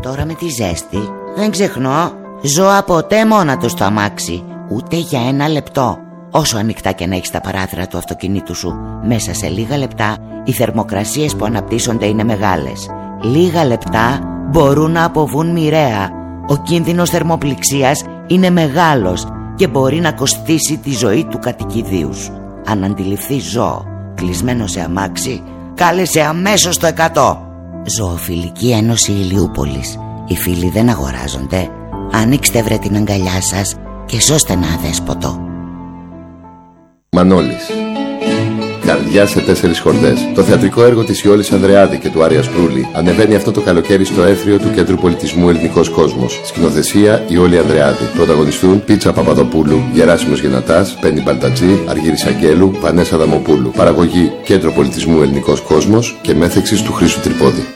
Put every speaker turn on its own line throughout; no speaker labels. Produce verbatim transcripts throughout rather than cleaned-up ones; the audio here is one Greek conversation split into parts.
Τώρα με τη ζέστη δεν ξεχνώ ζώα ποτέ μόνα του στο αμάξι, ούτε για ένα λεπτό. Όσο ανοιχτά και να έχεις τα παράθυρα του αυτοκινήτου σου, μέσα σε λίγα λεπτά οι θερμοκρασίες που αναπτύσσονται είναι μεγάλες. Λίγα λεπτά μπορούν να αποβούν μοιραία. Ο κίνδυνος θερμοπληξίας είναι μεγάλος και μπορεί να κοστίσει τη ζωή του κατοικιδίου σου. Αν αντιληφθείς ζώο κλεισμένο σε αμάξι, κάλεσε αμέσως το εκατό. Ζωοφιλική Ένωση Ηλιούπολης. Οι φίλοι δεν αγοράζονται. Ανοίξτε βρε την αγκαλιά σας και σώστε ένα αδέσποτο.
Μανώλης. Καρδιά σε τέσσερις χορδές. Το θεατρικό έργο της Ιόλης Ανδρεάδη και του Άρια Σπρούλη ανεβαίνει αυτό το καλοκαίρι στο Έθριο του Κέντρου Πολιτισμού Ελληνικός Κόσμος. Σκηνοθεσία Ιόλη Ανδρεάδη. Πρωταγωνιστούν Πίτσα Παπαδοπούλου, Γεράσιμος Γενατάς, Πέννη Μπαλτατζή, Αργύρης Αγγέλου, Βανέσα Δαμοπούλου. Παραγωγή Κέντρο Πολιτισμού Ελληνικός Κόσμος και μέθεξης του Χρήστου Τρυπόδη.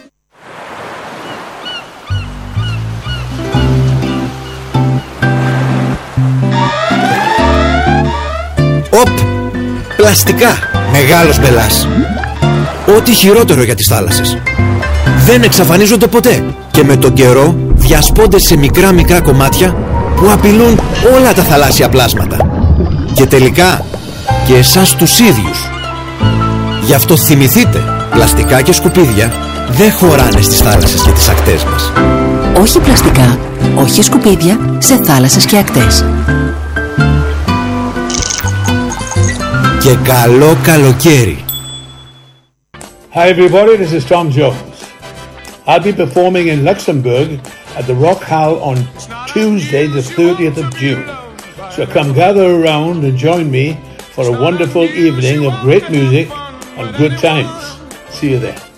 Οπ! Πλαστικά! Μεγάλος μπελάς. Ό,τι χειρότερο για τις θάλασσες. Δεν εξαφανίζονται ποτέ και με τον καιρό διασπώνται σε μικρά μικρά κομμάτια που απειλούν όλα τα θαλάσσια πλάσματα και τελικά και εσάς τους ίδιους. Γι' αυτό θυμηθείτε, πλαστικά και σκουπίδια δεν χωράνε στις θάλασσες και τις ακτές μας.
Όχι πλαστικά, όχι σκουπίδια σε θάλασσες και ακτές.
Και καλό καλοκαίρι.
Hi everybody, this is Tom Jones. I'll be performing in Luxembourg at the Rock Hall on Tuesday the thirtieth of June. So come gather around and join me for a wonderful evening of great music and good times. See you there.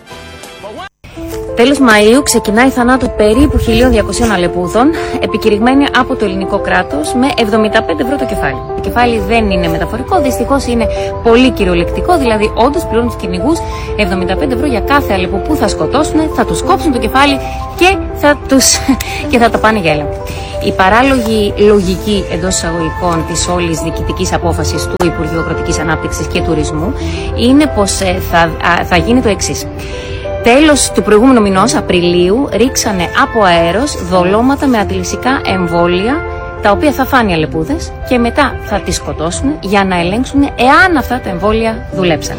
Τέλος Μαΐου ξεκινάει η θανάτου περίπου χίλια διακοσίων αλεπούδων, επικηρυγμένη από το ελληνικό κράτος με εβδομήντα πέντε ευρώ το κεφάλι. Το κεφάλι δεν είναι μεταφορικό, δυστυχώς είναι πολύ κυριολεκτικό, δηλαδή όντως πληρώνουν τους κυνηγούς εβδομήντα πέντε ευρώ για κάθε αλεπού που θα σκοτώσουν, θα τους κόψουν το κεφάλι και θα, τους... και θα το πάνε για έλεγχο. Η παράλογη λογική εντός εισαγωγικών της όλης διοικητικής απόφασης του Υπουργείου Αγροτικής Ανάπτυξης και Τουρισμού είναι πως θα, θα γίνει το εξής. Τέλος του προηγούμενου μηνός, Απριλίου, ρίξανε από αέρος δολώματα με αντιλυσικά εμβόλια, τα οποία θα φάνε οι αλεπούδες και μετά θα τις σκοτώσουν για να ελέγξουν εάν αυτά τα εμβόλια δουλέψαν.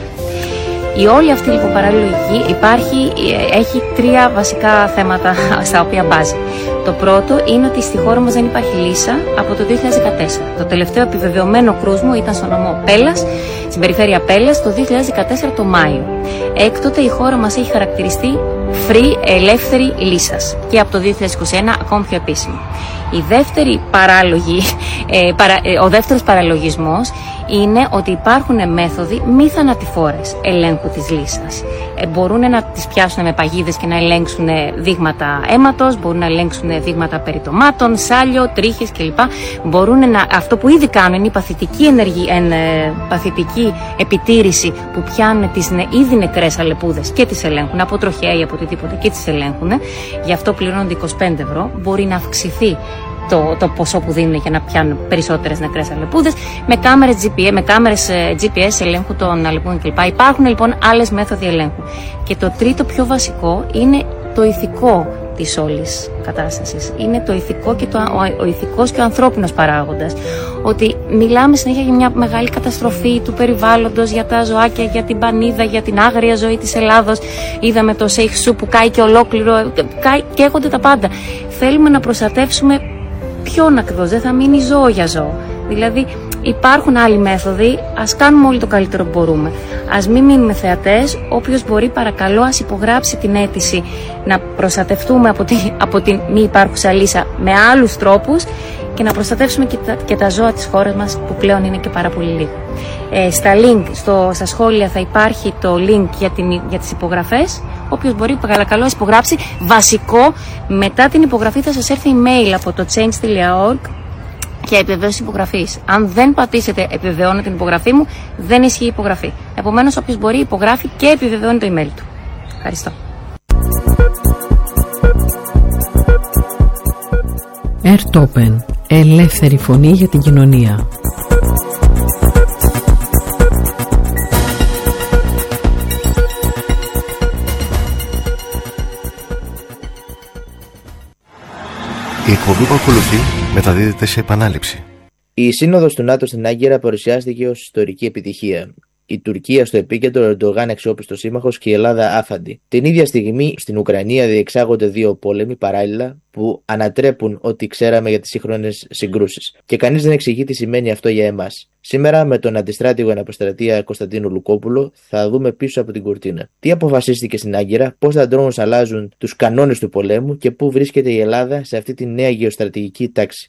Η όλη αυτή λοιπόν παραλογική υπάρχει, έχει τρία βασικά θέματα στα οποία μπάζει. Το πρώτο είναι ότι στη χώρα μας δεν υπάρχει λύσα από το δύο χιλιάδες δεκατέσσερα. Το τελευταίο επιβεβαιωμένο κρούσμο ήταν στο νομό Πέλλας, στην περιφέρεια Πέλλας, το δύο χιλιάδες δεκατέσσερα το Μάιο. Έκτοτε η χώρα μας έχει χαρακτηριστεί free, ελεύθερη λύσας και από το δύο χιλιάδες είκοσι ένα ακόμη πιο επίσημη. Η δεύτερη παράλογη, ε, παρα, ε, ο δεύτερος παραλογισμός είναι ότι υπάρχουν μέθοδοι μη θανατηφόρες ελέγχου της λύσας. Ε, μπορούν να τις πιάσουν με παγίδες και να ελέγξουν δείγματα αίματος, μπορούν να ελέγξουν δείγματα περιτομάτων, σάλιο, τρίχες κλπ. Μπορούν να, αυτό που ήδη κάνουν είναι η παθητική, ενεργή, εν, ε, παθητική επιτήρηση που πιάνουν τις ν, ήδη νεκρές αλεπούδες και τις ελέγχουν από τροχέα ή από οτιδήποτε και τις ελέγχουν. Γι' αυτό πληρώνονται είκοσι πέντε ευρώ. Μπορεί να αυξηθεί Το, το ποσό που δίνουν για να πιάνουν περισσότερες νεκρές αλεπούδες με κάμερες τζι πι ες, με κάμερες τζι πι ες ελέγχου των αλεπούδων κλπ. Υπάρχουν λοιπόν άλλες μέθοδοι ελέγχου. Και το τρίτο πιο βασικό είναι το ηθικό της όλης κατάστασης. Είναι το ηθικό και το, ο, ο ηθικός και ο ανθρώπινος παράγοντας. Ότι μιλάμε συνέχεια για μια μεγάλη καταστροφή του περιβάλλοντος, για τα ζωάκια, για την πανίδα, για την άγρια ζωή της Ελλάδος. Είδαμε το Σέιχ Σου που κάει και ολόκληρο, κάει, καίγονται τα πάντα. Θέλουμε να προστατεύσουμε ποιον ακριβώς, δεν θα μείνει ζώο για ζώο. Δηλαδή υπάρχουν άλλοι μέθοδοι, ας κάνουμε όλοι το καλύτερο που μπορούμε. Ας μην μείνουμε θεατές, όποιος μπορεί παρακαλώ ας υπογράψει την αίτηση να προστατευτούμε από, τη, από την μη υπάρχουσα λύσα με άλλους τρόπους και να προστατεύσουμε και τα, και τα ζώα της χώρας μας που πλέον είναι και πάρα πολύ λίγα. Ε, στα link, στο, στα σχόλια θα υπάρχει το link για, την, για τις υπογραφές. Όποιος μπορεί παρακαλώ ας υπογράψει. Βασικό, μετά την υπογραφή θα σας έρθει email από το change τελεία org και επιβεβαίωση υπογραφής. Αν δεν πατήσετε επιβεβαιώνω την υπογραφή μου, δεν ισχύει η υπογραφή. Επομένως όποιος μπορεί υπογράφει και επιβεβαιώνει το email του. Ευχαριστώ.
Ερτόπεν, ελεύθερη φωνή για την κοινωνία.
Η εκπομπή που ακολουθεί μεταδίδεται σε επανάληψη.
Η σύνοδος του ΝΑΤΟ στην Άγκυρα παρουσιάστηκε ως ιστορική επιτυχία. Η Τουρκία στο επίκεντρο, ο Ερντογάν αξιόπιστος σύμμαχος και η Ελλάδα άφαντη. Την ίδια στιγμή στην Ουκρανία διεξάγονται δύο πόλεμοι παράλληλα που ανατρέπουν ό,τι ξέραμε για τις σύγχρονες συγκρούσεις. Και κανείς δεν εξηγεί τι σημαίνει αυτό για εμάς. Σήμερα, με τον αντιστράτηγο αναποστρατεία Κωνσταντίνο Λουκόπουλο, θα δούμε πίσω από την κουρτίνα. Τι αποφασίστηκε στην Άγκυρα, πώς τα ντρόουνς αλλάζουν τους κανόνες του πολέμου και πού βρίσκεται η Ελλάδα σε αυτή τη νέα γεωστρατηγική τάξη.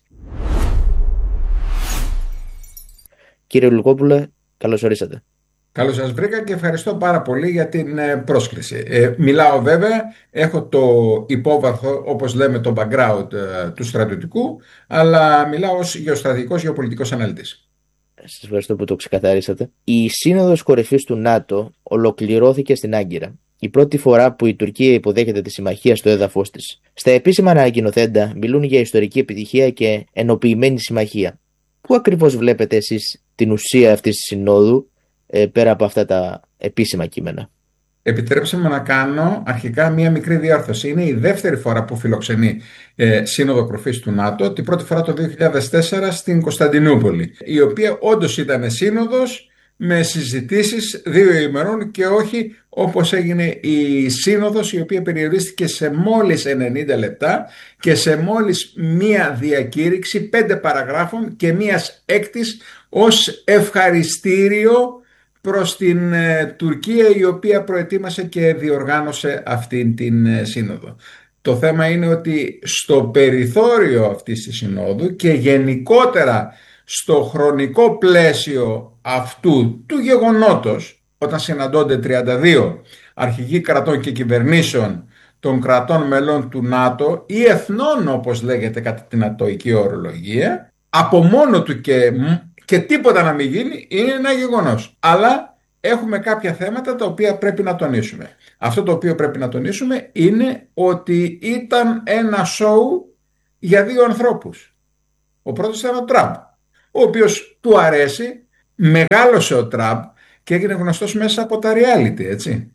Κύριε Λουκόπουλε, καλώς ορίσατε.
Καλώς σας βρήκα και ευχαριστώ πάρα πολύ για την πρόσκληση. Ε, μιλάω βέβαια, έχω το υπόβαθρο, όπως λέμε, το background ε, του στρατιωτικού, αλλά μιλάω ως γεωστρατηγικός γεωπολιτικός αναλυτής.
Σας ευχαριστώ που το ξεκαθαρίσατε. Η σύνοδος κορυφής του ΝΑΤΟ ολοκληρώθηκε στην Άγκυρα. Η πρώτη φορά που η Τουρκία υποδέχεται τη συμμαχία στο έδαφος της. Στα επίσημα ανακοινωθέντα μιλούν για ιστορική επιτυχία και ενοποιημένη συμμαχία. Πού ακριβώς βλέπετε εσείς την ουσία αυτής της συνόδου, ε, πέρα από αυτά τα επίσημα κείμενα?
Επιτρέψτε μου να κάνω αρχικά μία μικρή διόρθωση. Είναι η δεύτερη φορά που φιλοξενεί ε, Σύνοδο Κορυφής του ΝΑΤΟ, την πρώτη φορά το δύο χιλιάδες τέσσερα στην Κωνσταντινούπολη, η οποία όντως ήταν σύνοδος με συζητήσεις δύο ημερών και όχι όπως έγινε η σύνοδος, η οποία περιορίστηκε σε μόλις ενενήντα λεπτά και σε μόλις μία διακήρυξη πέντε παραγράφων και μίας έκτης ως ευχαριστήριο προς την ε, Τουρκία, η οποία προετοίμασε και διοργάνωσε αυτήν την ε, σύνοδο. Το θέμα είναι ότι στο περιθώριο αυτής της συνόδου και γενικότερα στο χρονικό πλαίσιο αυτού του γεγονότος, όταν συναντώνται τριάντα δύο αρχηγοί κρατών και κυβερνήσεων των κρατών μελών του ΝΑΤΟ ή εθνών, όπως λέγεται κατά την ατοική ορολογία, από μόνο του και, και τίποτα να μην γίνει είναι ένα γεγονός. Αλλά έχουμε κάποια θέματα τα οποία πρέπει να τονίσουμε. Αυτό το οποίο πρέπει να τονίσουμε είναι ότι ήταν ένα σοου για δύο ανθρώπους. Ο πρώτος ήταν ο Τραμπ, ο οποίος του αρέσει, μεγάλωσε ο Τραμπ και έγινε γνωστός μέσα από τα reality, έτσι.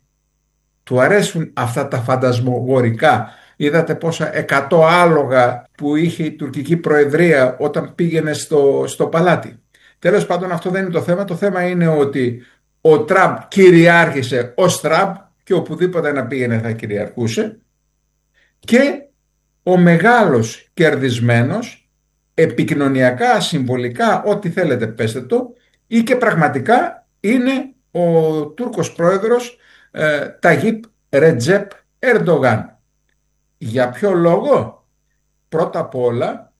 Του αρέσουν αυτά τα φαντασμογορικά. Είδατε πόσα εκατό άλογα που είχε η τουρκική προεδρία όταν πήγαινε στο, στο παλάτι. Τέλος πάντων, αυτό δεν είναι το θέμα. Το θέμα είναι ότι ο Τραμπ κυριάρχησε ως Τραμπ και οπουδήποτε να πήγαινε θα κυριαρχούσε, και ο μεγάλος κερδισμένος επικοινωνιακά, συμβολικά, ό,τι θέλετε πέστε το, ή και πραγματικά είναι ο Τούρκος πρόεδρος ε, Ταγίπ Ρετζέπ Ερντογάν. Για ποιο λόγο? Πρώτα απ' όλα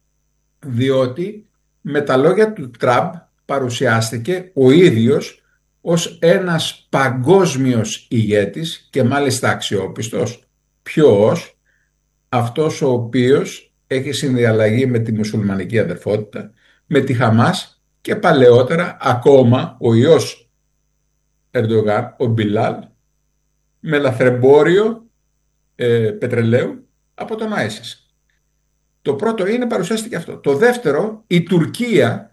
διότι με τα λόγια του Τραμπ παρουσιάστηκε ο ίδιος ως ένας παγκόσμιος ηγέτης και μάλιστα αξιόπιστος. Ποιος? Αυτός ο οποίος έχει συνδιαλλαγή με τη μουσουλμανική αδερφότητα, με τη Χαμάς και παλαιότερα ακόμα ο ιός Ερντογάν, ο Μπιλάλ, με λαθρεμπόριο ε, πετρελαίου από τον Άισις. Το πρώτο είναι, παρουσιάστηκε αυτό. Το δεύτερο, η Τουρκία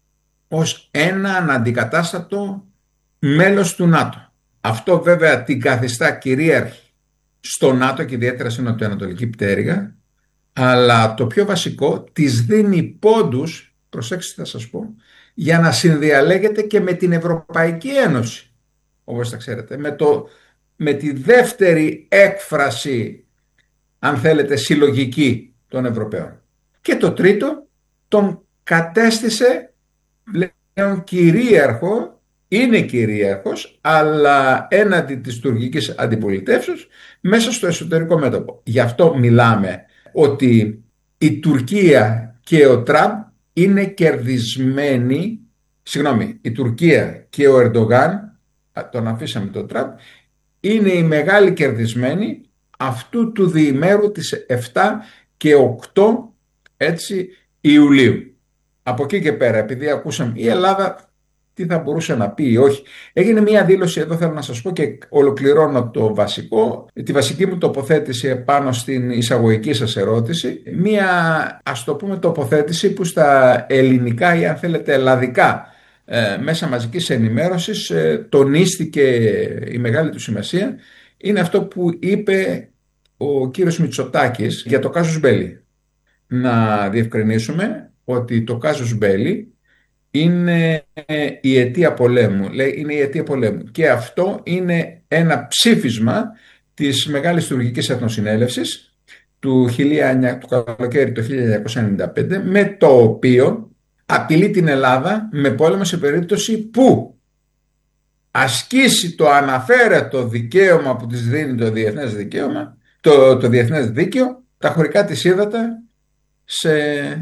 ως ένα αναντικατάστατο μέλος του ΝΑΤΟ. Αυτό βέβαια την καθιστά κυρίαρχη στο ΝΑΤΟ και ιδιαίτερα στην νοτιοανατολική πτέρυγα, αλλά το πιο βασικό, της δίνει πόντους, προσέξτε θα σας πω, για να συνδιαλέγεται και με την Ευρωπαϊκή Ένωση, όπως τα ξέρετε, με, το, με τη δεύτερη έκφραση, αν θέλετε, συλλογική των Ευρωπαίων. Και το τρίτο, τον κατέστησε πλέον κυρίαρχο, είναι κυρίαρχος, αλλά έναντι της τουρκικής αντιπολιτεύσεως μέσα στο εσωτερικό μέτωπο. Γι' αυτό μιλάμε ότι η Τουρκία και ο Τραμπ είναι κερδισμένοι, συγγνώμη, η Τουρκία και ο Ερντογάν, τον αφήσαμε τον Τραμπ, είναι οι μεγάλοι κερδισμένοι αυτού του διημέρου της επτά και οκτώ έτσι, Ιουλίου. Από εκεί και πέρα, επειδή ακούσαμε η Ελλάδα τι θα μπορούσε να πει ή όχι, έγινε μια δήλωση, εδώ θέλω να σας πω και ολοκληρώνω το βασικό, τη βασική μου τοποθέτηση επάνω στην εισαγωγική σας ερώτηση, μια ας το πούμε τοποθέτηση που στα ελληνικά ή αν θέλετε ελλαδικά ε, μέσα μαζικής ενημέρωσης ε, τονίστηκε η μεγάλη του σημασία, είναι αυτό που είπε ο κύριος Μητσοτάκης για το κάσους Μπέλι. να διευκρινίσουμε ότι το κάζους μπέλι είναι η αιτία πολέμου. Λέει, είναι η αιτία πολέμου. Και αυτό είναι ένα ψήφισμα της Μεγάλης Τουρκικής Εθνοσυνέλευσης του, του καλοκαίρι του χίλια εννιακόσια ενενήντα πέντε, με το οποίο απειλεί την Ελλάδα με πόλεμο σε περίπτωση που ασκήσει το αναφέρετο δικαίωμα που της δίνει το διεθνές δικαίωμα, το, το διεθνές δίκαιο, τα χωρικά της ύδατα σε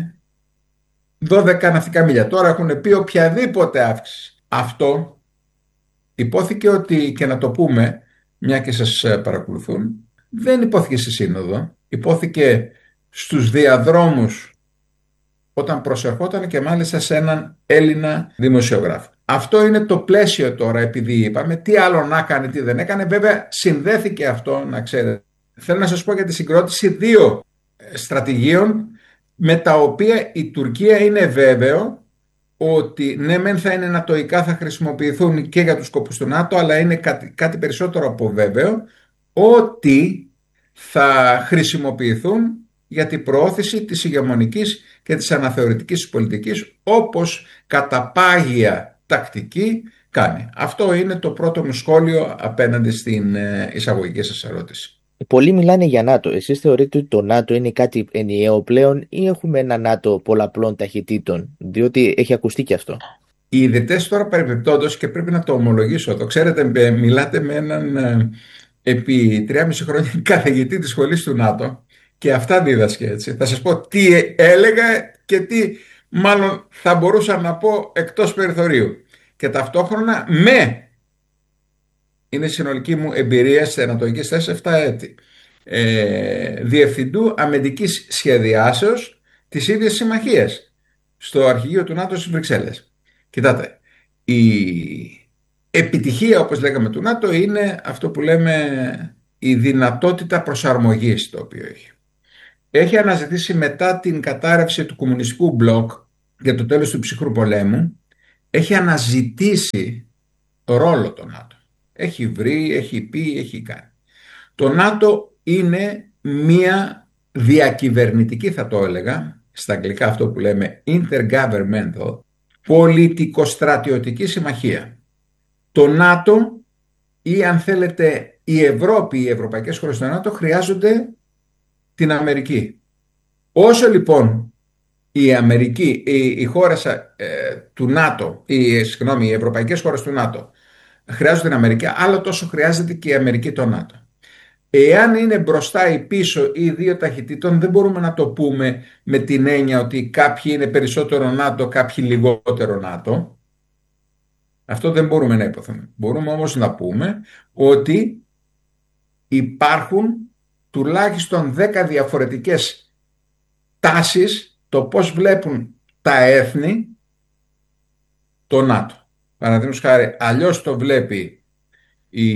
δώδεκα ναυτικά μίλια. Τώρα έχουν πει οποιαδήποτε αύξηση. Αυτό υπόθηκε ότι, και να το πούμε, μια και σας παρακολουθούν, δεν υπόθηκε στη Σύνοδο, υπόθηκε στους διαδρόμους όταν προσερχόταν και μάλιστα σε έναν Έλληνα δημοσιογράφο. Αυτό είναι το πλαίσιο τώρα, επειδή είπαμε τι άλλο να κάνει, τι δεν έκανε. Βέβαια συνδέθηκε αυτό, να ξέρετε. Θέλω να σας πω για τη συγκρότηση δύο στρατηγίων με τα οποία η Τουρκία είναι βέβαιο ότι ναι μεν θα είναι νατοικά, θα χρησιμοποιηθούν και για τους σκοπούς του ΝΑΤΟ, αλλά είναι κάτι, κάτι περισσότερο από βέβαιο ότι θα χρησιμοποιηθούν για την προώθηση της ηγεμονικής και της αναθεωρητικής πολιτικής, όπως κατά πάγια τακτική κάνει. Αυτό είναι το πρώτο μου σχόλιο απέναντι στην εισαγωγική σας ερώτηση.
Πολλοί μιλάνε για ΝΑΤΟ. Εσείς θεωρείτε ότι το ΝΑΤΟ είναι κάτι ενιαίο πλέον ή έχουμε ένα ΝΑΤΟ πολλαπλών ταχυτήτων? Διότι έχει ακουστεί και αυτό.
Οι ιδρυτές τώρα παρεμπιπτόντως, και πρέπει να το ομολογήσω εδώ, ξέρετε, μιλάτε με έναν επί τρία και μισό χρόνια καθηγητή της σχολής του ΝΑΤΟ και αυτά δίδασκε, έτσι. Θα σας πω τι έλεγα και τι μάλλον θα μπορούσα να πω εκτός περιθωρίου. Και ταυτόχρονα με, είναι η συνολική μου εμπειρία σε ανατολικές θέσεις επτά έτη, ε, διευθυντού αμυντικής σχεδιάσεως της ίδιας συμμαχίας στο αρχηγείο του ΝΑΤΟ στις Βρυξέλλες. Κοιτάτε, η επιτυχία, όπως λέγαμε, του ΝΑΤΟ είναι αυτό που λέμε η δυνατότητα προσαρμογής, το οποίο έχει. Έχει αναζητήσει μετά την κατάρρευση του κομμουνιστικού μπλοκ για το τέλος του ψυχρού πολέμου, έχει αναζητήσει ρόλο το ΝΑΤΟ. Έχει βρει, έχει πει, έχει κάνει. Το ΝΑΤΟ είναι μία διακυβερνητική, θα το έλεγα, στα αγγλικά αυτό που λέμε intergovernmental, πολιτικοστρατιωτική συμμαχία. Το ΝΑΤΟ, ή αν θέλετε η Ευρώπη, οι ευρωπαϊκές χώρες του ΝΑΤΟ χρειάζονται την Αμερική. Όσο λοιπόν η Αμερική, οι, οι χώρες ε, του ΝΑΤΟ, οι, συγγνώμη, οι ευρωπαϊκές χώρες του ΝΑΤΟ χρειάζονται την Αμερική, άλλο τόσο χρειάζεται και η Αμερική το ΝΑΤΟ. Εάν είναι μπροστά ή πίσω ή δύο ταχυτήτων, δεν μπορούμε να το πούμε με την έννοια ότι κάποιοι είναι περισσότερο ΝΑΤΟ, κάποιοι λιγότερο ΝΑΤΟ. Αυτό δεν μπορούμε να υποθούμε. Μπορούμε όμως να πούμε ότι υπάρχουν τουλάχιστον δέκα διαφορετικές τάσεις το πώς βλέπουν τα έθνη το ΝΑΤΟ. Παραδείγματος χάρη, αλλιώς το βλέπει η,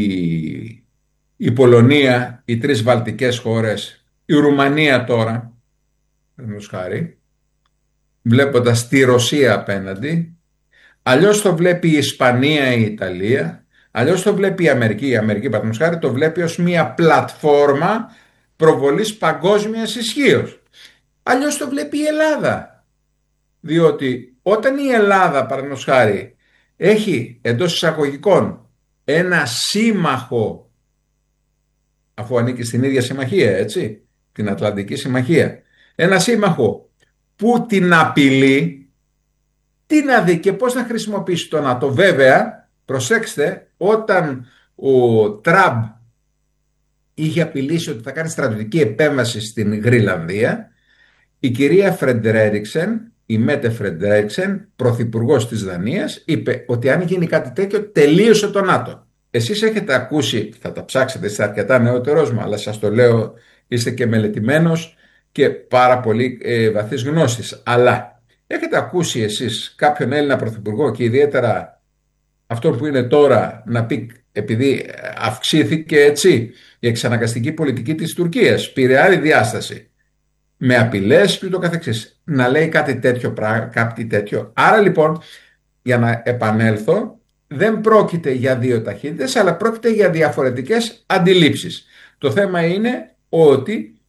η Πολωνία, οι τρεις βαλτικές χώρες, η Ρουμανία τώρα, παραδείγματος χάρη, βλέποντας τη Ρωσία απέναντι. Αλλιώς το βλέπει η Ισπανία, η Ιταλία. Αλλιώς το βλέπει η Αμερική. Η Αμερική, παραδείγματος χάρη, το βλέπει ως μια πλατφόρμα προβολής παγκόσμιας ισχύως. Αλλιώς το βλέπει η Ελλάδα. Διότι όταν η Ελλάδα, παραδείγματος χάρη, έχει εντός εισαγωγικών ένα σύμμαχο, αφού ανήκει στην ίδια συμμαχία, έτσι, την Ατλαντική Συμμαχία, ένα σύμμαχο που την απειλεί, τι να δει και πώς να χρησιμοποιήσει το ΝΑΤΟ. Βέβαια, προσέξτε, όταν ο Τραμπ είχε απειλήσει ότι θα κάνει στρατιωτική επέμβαση στην Γρυλανδία, η κυρία Φρεντερίξεν, η Μέτε Φρεντερίξεν, πρωθυπουργός της Δανίας, είπε ότι αν γίνει κάτι τέτοιο τελείωσε το ΝΑΤΟ. Εσείς έχετε ακούσει, θα τα ψάξετε, είστε αρκετά νεότερος μου, αλλά σας το λέω, είστε και μελετημένος και πάρα πολύ ε, βαθύς γνώστης. Αλλά έχετε ακούσει εσείς κάποιον Έλληνα πρωθυπουργό και ιδιαίτερα αυτό που είναι τώρα να πει, επειδή αυξήθηκε έτσι η εξαναγκαστική πολιτική της Τουρκίας, πήρε άλλη διάσταση, με απειλές και ούτω καθεξής, να λέει κάτι τέτοιο, κάτι τέτοιο. Άρα λοιπόν, για να επανέλθω, δεν πρόκειται για δύο ταχύτητες, αλλά πρόκειται για διαφορετικές αντιλήψεις. Το θέμα είναι ότι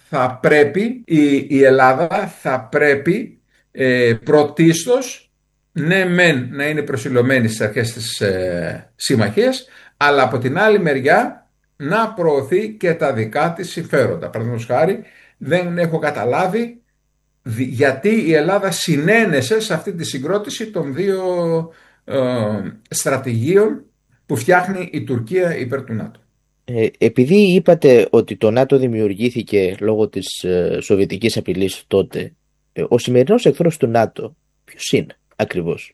θα πρέπει, η, η Ελλάδα θα πρέπει ε, πρωτίστως, ναι μεν να είναι προσιλωμένη στις αρχές της ε, συμμαχίας, αλλά από την άλλη μεριά να προωθεί και τα δικά της συμφέροντα. Παραδείγματος χάρη, δεν έχω καταλάβει γιατί η Ελλάδα συνένεσε σε αυτή τη συγκρότηση των δύο ε, στρατηγίων που φτιάχνει η Τουρκία υπέρ του ΝΑΤΟ.
Ε, επειδή είπατε ότι το ΝΑΤΟ δημιουργήθηκε λόγω της ε, σοβιετικής απειλής τότε, ε, ο σημερινός εχθρός του ΝΑΤΟ ποιος είναι ακριβώς?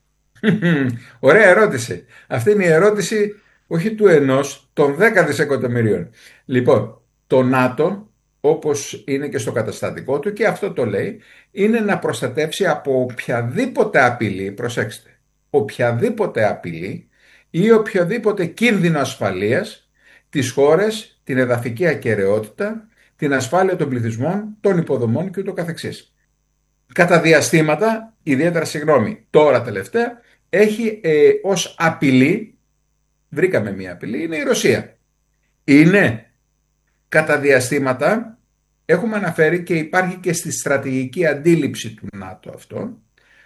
Ωραία ερώτηση. Αυτή είναι η ερώτηση όχι του ενός, των δέκα δισεκατομμυρίων. Λοιπόν, το ΝΑΤΟ, όπως είναι και στο καταστατικό του, και αυτό το λέει, είναι να προστατεύσει από οποιαδήποτε απειλή, προσέξτε, οποιαδήποτε απειλή ή οποιοδήποτε κίνδυνο ασφαλείας τις χώρες, την εδαφική ακεραιότητα, την ασφάλεια των πληθυσμών, των υποδομών και ούτω καθεξής. Κατά διαστήματα, ιδιαίτερα συγγνώμη, τώρα τελευταία, έχει ε, ως απειλή, βρήκαμε μία απειλή, είναι η Ρωσία. Είναι κατά διαστήματα, έχουμε αναφέρει και υπάρχει και στη στρατηγική αντίληψη του ΝΑΤΟ αυτό,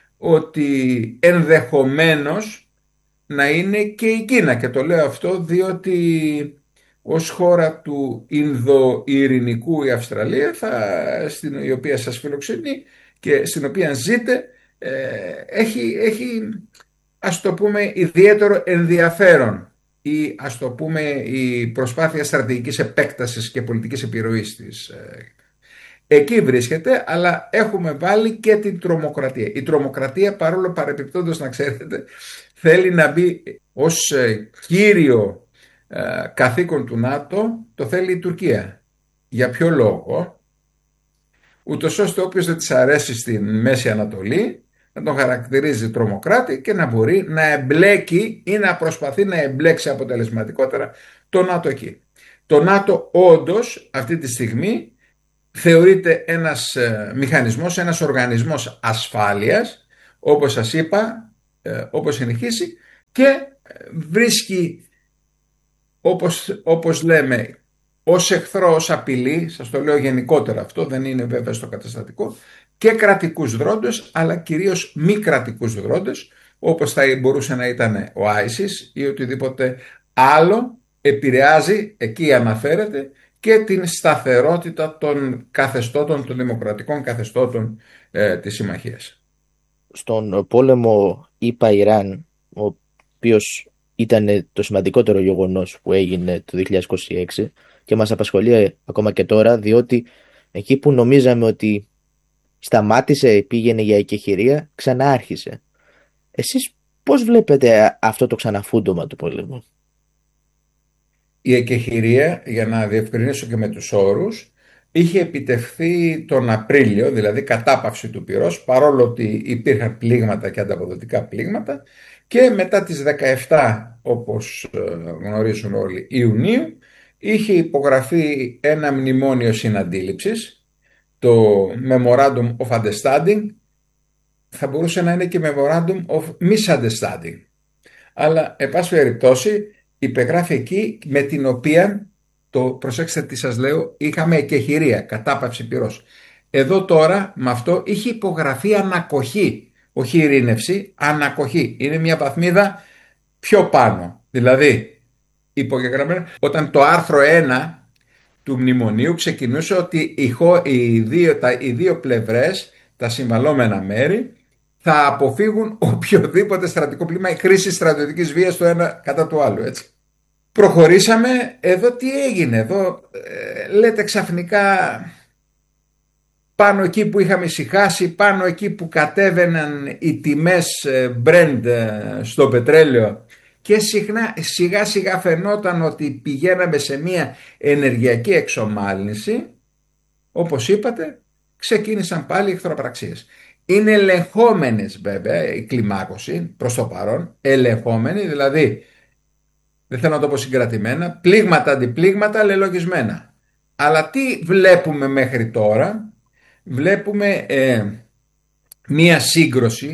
ότι ενδεχομένως να είναι και η Κίνα, και το λέω αυτό διότι ως χώρα του Ινδο-Ειρηνικού η Αυστραλία, θα, στην, η οποία σας φιλοξενεί και στην οποία ζείτε, ε, έχει, έχει ας το πούμε ιδιαίτερο ενδιαφέρον ή ας το πούμε η προσπάθεια στρατηγικής επέκτασης και πολιτικής επιρροής της. Εκεί βρίσκεται, αλλά έχουμε βάλει και την τρομοκρατία. Η τρομοκρατία, παρόλο παρεπιπτόντως να ξέρετε, θέλει να μπει ως κύριο ε, καθήκον του ΝΑΤΟ, το θέλει η Τουρκία. Για ποιο λόγο? Ούτως ώστε όποιος δεν της αρέσει στην Μέση Ανατολή να τον χαρακτηρίζει τρομοκράτη και να μπορεί να εμπλέκει ή να προσπαθεί να εμπλέξει αποτελεσματικότερα το ΝΑΤΟ εκεί. Το ΝΑΤΟ όντως αυτή τη στιγμή θεωρείται ένας ε, μηχανισμός, ένας οργανισμός ασφάλειας, όπως σας είπα, ε, όπως συνεχίσει, και βρίσκει, όπως, όπως λέμε, ως εχθρό, ως απειλή, σας το λέω γενικότερα αυτό, δεν είναι βέβαια στο καταστατικό, και κρατικούς δρόντες, αλλά κυρίως μη κρατικούς δρόντες, όπως θα μπορούσε να ήταν ο άισις ή οτιδήποτε άλλο επηρεάζει, εκεί αναφέρεται, και την σταθερότητα των καθεστώτων, των δημοκρατικών καθεστώτων ε, της συμμαχίας.
Στον πόλεμο ΗΠΑ-Ιράν, ο οποίος ήταν το σημαντικότερο γεγονός που έγινε το δύο χιλιάδες είκοσι έξι και μας απασχολεί ακόμα και τώρα, διότι εκεί που νομίζαμε ότι σταμάτησε, πήγαινε για εκεχηρία, ξανά άρχισε. Εσείς πώς βλέπετε αυτό το ξαναφούντωμα του πολέμου?
Η εκεχηρία, για να διευκρινίσω και με τους όρους, είχε επιτευχθεί τον Απρίλιο, δηλαδή κατάπαυση του πυρός, παρόλο ότι υπήρχαν πλήγματα και ανταποδοτικά πλήγματα, και μετά τις δεκαεπτά, όπως γνωρίζουν όλοι, Ιουνίου, είχε υπογραφεί ένα μνημόνιο συναντήληψης, το Memorandum of Understanding, θα μπορούσε να είναι και Memorandum of Misunderstanding, αλλά εν πάση περιπτώσει υπεγράφει εκεί, με την οποία, το προσέξτε τι σας λέω, είχαμε εκεχηρία, κατάπαυση πυρός. Εδώ τώρα με αυτό είχε υπογραφεί ανακοχή, όχι ειρήνευση, ανακοχή. Είναι μια βαθμίδα πιο πάνω. Δηλαδή, υπογεγραμμένο, όταν το άρθρο ένα του μνημονίου ξεκινούσε ότι οι δύο, τα, οι δύο πλευρές, τα συμβαλόμενα μέρη, θα αποφύγουν οποιοδήποτε στρατικό πλήγμα ή χρήση στρατιωτικής βίας το ένα κατά του άλλου, έτσι. Προχωρήσαμε, εδώ τι έγινε, εδώ ε, λέτε ξαφνικά πάνω εκεί που είχαμε ησυχάσει, πάνω εκεί που κατέβαιναν οι τιμές Brent στο πετρέλαιο και συχνά, σιγά σιγά φαινόταν ότι πηγαίναμε σε μια ενεργειακή εξομάλυνση, όπως είπατε, ξεκίνησαν πάλι οι εχθροπραξίες. Είναι ελεγχόμενες βέβαια η κλιμάκωση προς το παρόν, ελεγχόμενη, δηλαδή δεν θέλω να το πω συγκρατημένα, πλήγματα αντιπλήγματα λελογισμένα. Αλλά τι βλέπουμε μέχρι τώρα? Βλέπουμε ε, μία σύγκρουση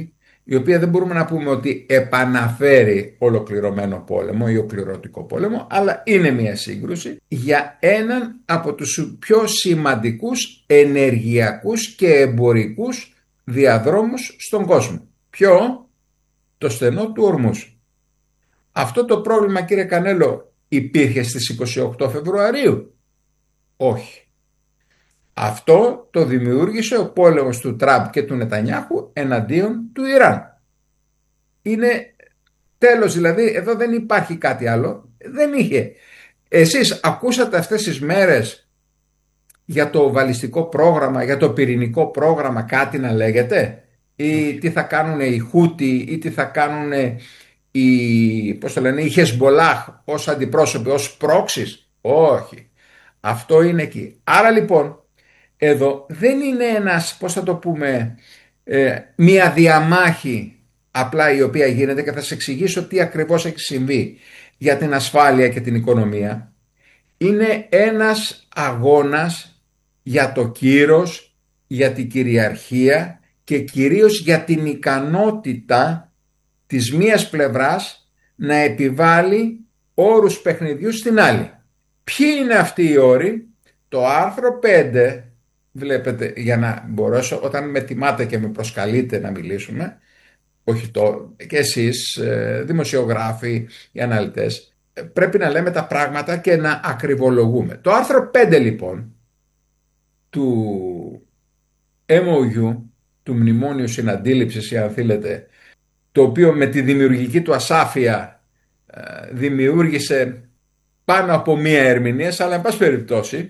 η οποία δεν μπορούμε να πούμε ότι επαναφέρει ολοκληρωμένο πόλεμο ή ολοκληρωτικό πόλεμο, αλλά είναι μια σύγκρουση για έναν από τους πιο σημαντικούς ενεργειακούς και εμπορικούς διαδρόμους στον κόσμο. Ποιο? Το στενό του Ορμούς. Αυτό το πρόβλημα, κύριε Κανέλο, υπήρχε στις είκοσι οκτώ Φεβρουαρίου? Όχι. Αυτό το δημιούργησε ο πόλεμος του Τραμπ και του Νετανιάχου εναντίον του Ιράν. Είναι τέλος, δηλαδή εδώ δεν υπάρχει κάτι άλλο. Δεν είχε. Εσείς ακούσατε αυτές τις μέρες για το βαλιστικό πρόγραμμα, για το πυρηνικό πρόγραμμα κάτι να λέγεται? Ή τι θα κάνουν οι Χούτι ή τι θα κάνουν οι, πώς το λένε, οι Χεσμολάχ ως αντιπρόσωποι, ως πρόξεις? Όχι. Αυτό είναι εκεί. Άρα λοιπόν εδώ δεν είναι ένας, πώς θα το πούμε, ε, μια διαμάχη απλά η οποία γίνεται, και θα σας εξηγήσω τι ακριβώς έχει συμβεί για την ασφάλεια και την οικονομία. Είναι ένας αγώνας για το κύρος, για την κυριαρχία και κυρίως για την ικανότητα της μίας πλευράς να επιβάλλει όρους παιχνιδιού στην άλλη. Ποιοι είναι αυτοί οι όροι? Το άρθρο πέντε, βλέπετε, για να μπορέσω, όταν με τιμάτε και με προσκαλείτε να μιλήσουμε, όχι το, και εσείς δημοσιογράφοι, οι αναλυτές, πρέπει να λέμε τα πράγματα και να ακριβολογούμε. Το άρθρο πέντε λοιπόν του εμ ο γιου, του Μνημόνιου Συναντήληψης, αν θέλετε, το οποίο με τη δημιουργική του ασάφεια δημιούργησε πάνω από μία ερμηνεία, αλλά εν πάση περιπτώσει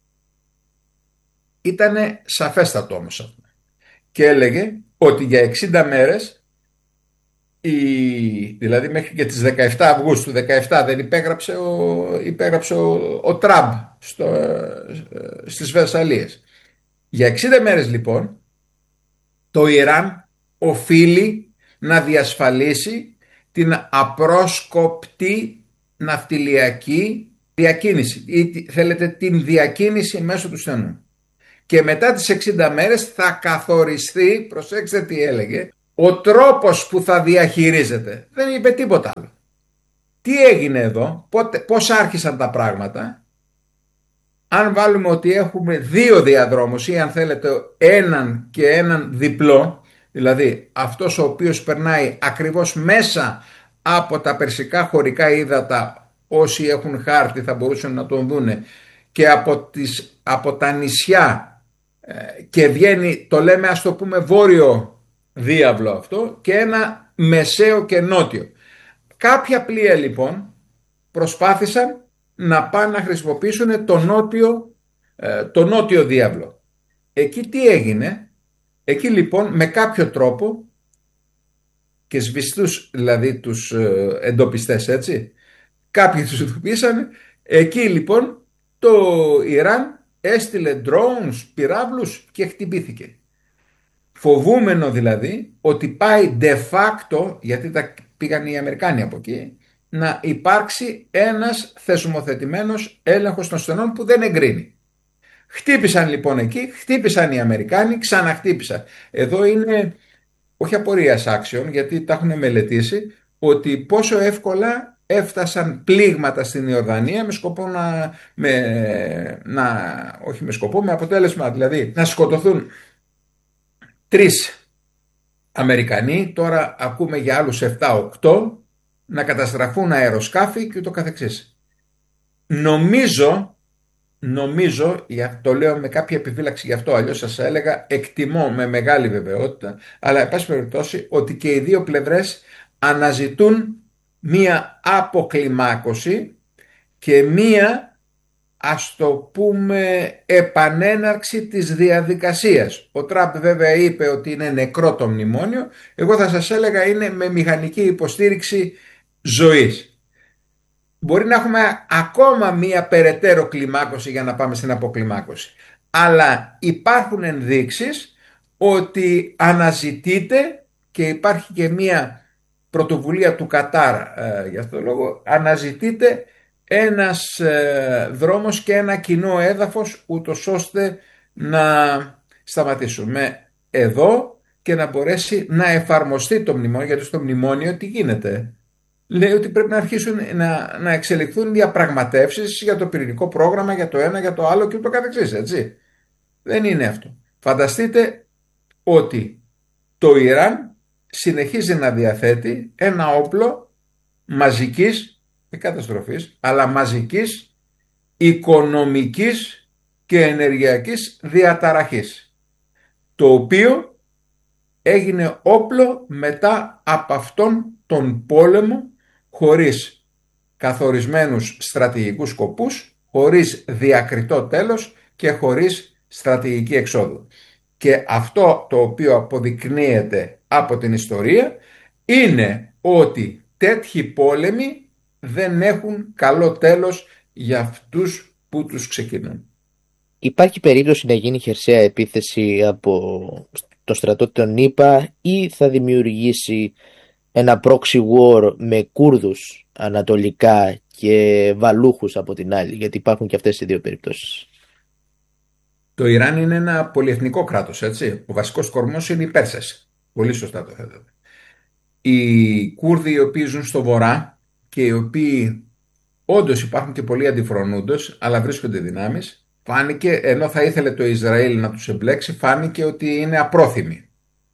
ήταν σαφέστατο όμως αυτό. Και έλεγε ότι για εξήντα μέρες, η, δηλαδή μέχρι και τις δεκαεφτά Αυγούστου δεκαεφτά, δεν υπέγραψε ο, υπέγραψε ο, ο Τραμπ στο, στις Βερσαλίες. Για εξήντα μέρες λοιπόν το Ιράν οφείλει να διασφαλίσει την απρόσκοπτη ναυτιλιακή διακίνηση ή θέλετε την διακίνηση μέσω του στενού. Και μετά τις εξήντα μέρες θα καθοριστεί, προσέξτε τι έλεγε, ο τρόπος που θα διαχειρίζεται. Δεν είπε τίποτα άλλο. Τι έγινε εδώ, πότε, πώς άρχισαν τα πράγματα? Αν βάλουμε ότι έχουμε δύο διαδρόμους ή αν θέλετε έναν και έναν διπλό, δηλαδή αυτός ο οποίος περνάει ακριβώς μέσα από τα περσικά χωρικά ύδατα, όσοι έχουν χάρτη θα μπορούσαν να τον δούνε, και από, τις, από τα νησιά, και βγαίνει, το λέμε ας το πούμε βόρειο διάβλο αυτό, και ένα μεσαίο και νότιο. Κάποια πλοία λοιπόν προσπάθησαν να πάνε να χρησιμοποιήσουν το νότιο, το νότιο διάβλο. Εκεί τι έγινε? Εκεί λοιπόν με κάποιο τρόπο, και σβηστούς δηλαδή τους εντοπιστές, έτσι, κάποιοι τους εντοπίσανε. Εκεί λοιπόν το Ιράν έστειλε drones, πυράβλους και χτυπήθηκε. Φοβούμενο δηλαδή ότι πάει de facto, γιατί τα πήγαν οι Αμερικάνοι από εκεί, να υπάρξει ένας θεσμοθετημένος έλεγχος των στενών που δεν εγκρίνει. Χτύπησαν λοιπόν εκεί, χτύπησαν οι Αμερικάνοι, ξαναχτύπησαν. Εδώ είναι όχι απορίας άξιων, γιατί τα έχουν μελετήσει, ότι πόσο εύκολα έφτασαν πλήγματα στην Ιορδανία με σκοπό να, με, να, όχι με σκοπό, με αποτέλεσμα δηλαδή να σκοτωθούν τρεις Αμερικανοί, τώρα ακούμε για άλλους επτά οκτώ, να καταστραφούν αεροσκάφη και ούτω καθεξής. Νομίζω, νομίζω, το λέω με κάποια επιφύλαξη γι' αυτό, αλλιώς σας έλεγα, εκτιμώ με μεγάλη βεβαιότητα, αλλά εν πάση περιπτώσει ότι και οι δύο πλευρές αναζητούν μία αποκλιμάκωση και μία, ας το πούμε, επανέναρξη της διαδικασίας. Ο Τραμπ βέβαια είπε ότι είναι νεκρό το μνημόνιο, εγώ θα σας έλεγα είναι με μηχανική υποστήριξη ζωής. Μπορεί να έχουμε ακόμα μία περαιτέρω κλιμάκωση για να πάμε στην αποκλιμάκωση, αλλά υπάρχουν ενδείξεις ότι αναζητείται, και υπάρχει και μία πρωτοβουλία του Κατάρ ε, για αυτόν τον λόγο, αναζητείται ένας ε, δρόμος και ένα κοινό έδαφος ούτως ώστε να σταματήσουμε. Εδώ και να μπορέσει να εφαρμοστεί το μνημόνιο, γιατί στο μνημόνιο τι γίνεται? Λέει ότι πρέπει να αρχίσουν να, να εξελιχθούν διαπραγματεύσεις για το πυρηνικό πρόγραμμα, για το ένα, για το άλλο και ούτω καθεξής, έτσι. Δεν είναι αυτό. Φανταστείτε ότι το Ιράν συνεχίζει να διαθέτει ένα όπλο μαζικής, μη καταστροφής, αλλά μαζικής οικονομικής και ενεργειακής διαταραχής, το οποίο έγινε όπλο μετά από αυτόν τον πόλεμο, χωρίς καθορισμένους στρατηγικούς σκοπούς, χωρίς διακριτό τέλος και χωρίς στρατηγική εξόδου. Και αυτό το οποίο αποδεικνύεται από την ιστορία είναι ότι τέτοιοι πόλεμοι δεν έχουν καλό τέλος για αυτούς που τους ξεκινούν.
Υπάρχει περίπτωση να γίνει χερσαία επίθεση από το στρατό των ΗΠΑ ή θα δημιουργήσει ένα proxy war με Κούρδους ανατολικά και Βαλούχους από την άλλη, γιατί υπάρχουν και αυτές οι δύο περιπτώσεις?
Το Ιράν είναι ένα πολυεθνικό κράτος, έτσι. Ο βασικός κορμός είναι οι Πέρσες. Πολύ σωστά το θέτετε. Οι Κούρδοι οι οποίοι ζουν στο βορρά και οι οποίοι όντως υπάρχουν και πολλοί αντιφρονούντος, αλλά βρίσκονται δυνάμεις, φάνηκε, ενώ θα ήθελε το Ισραήλ να τους εμπλέξει, φάνηκε ότι είναι απρόθυμοι.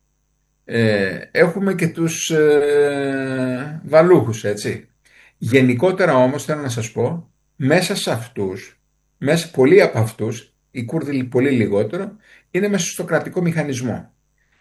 Ε, έχουμε και τους ε, Βαλούχους, έτσι. Γενικότερα όμως θέλω να σας πω, μέσα σε αυτούς, μέσα, πολλοί από αυτούς, οι Κούρδοι πολύ λιγότερο, είναι μέσα στο κρατικό μηχανισμό.